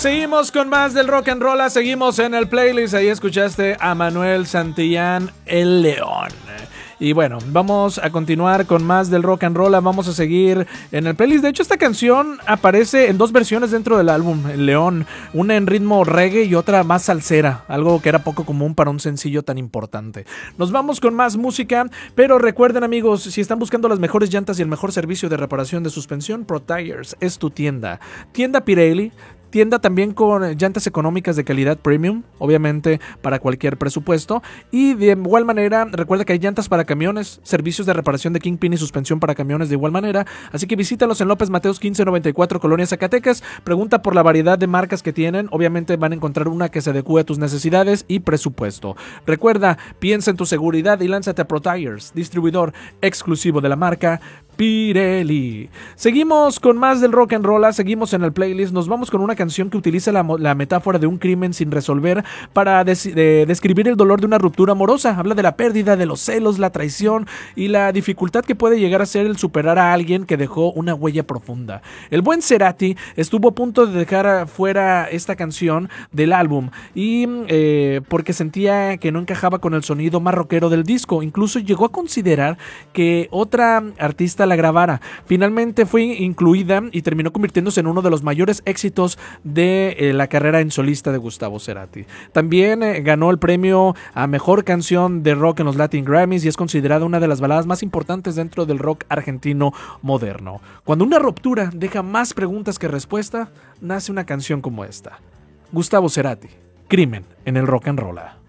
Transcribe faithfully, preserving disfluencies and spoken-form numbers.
Seguimos con más del rock and roll, seguimos en el playlist. Ahí escuchaste a Manuel Santillán, El León. Y bueno, vamos a continuar con más del rock and roll. Vamos a seguir en el playlist. De hecho, esta canción aparece en dos versiones dentro del álbum, El León. Una en ritmo reggae y otra más salsera. Algo que era poco común para un sencillo tan importante. Nos vamos con más música. Pero recuerden, amigos, si están buscando las mejores llantas y el mejor servicio de reparación de suspensión, Pro Tires es tu tienda. Tienda Pirelli. Tienda también con llantas económicas de calidad premium, obviamente para cualquier presupuesto. Y de igual manera, recuerda que hay llantas para camiones, servicios de reparación de Kingpin y suspensión para camiones de igual manera. Así que visítalos en López Mateos quince noventa y cuatro, Colonia Zacatecas. Pregunta por la variedad de marcas que tienen. Obviamente van a encontrar una que se adecue a tus necesidades y presupuesto. Recuerda, piensa en tu seguridad y lánzate a Pro Tires, distribuidor exclusivo de la marca Pirelli. Seguimos con más del rock and roll, seguimos en el playlist. Nos vamos con una canción que utiliza la, la metáfora de un crimen sin resolver para des, de, describir el dolor de una ruptura amorosa. Habla de la pérdida, de los celos, la traición y la dificultad que puede llegar a ser el superar a alguien que dejó una huella profunda. El buen Cerati estuvo a punto de dejar fuera esta canción del álbum y eh, porque sentía que no encajaba con el sonido más rockero del disco. Incluso llegó a considerar que otra artista la grabara. Finalmente fue incluida y terminó convirtiéndose en uno de los mayores éxitos de eh, la carrera en solista de Gustavo Cerati. También eh, ganó el premio a mejor canción de rock en los Latin Grammys y es considerada una de las baladas más importantes dentro del rock argentino moderno. Cuando una ruptura deja más preguntas que respuesta, nace una canción como esta. Gustavo Cerati, Crimen en el rock and roll.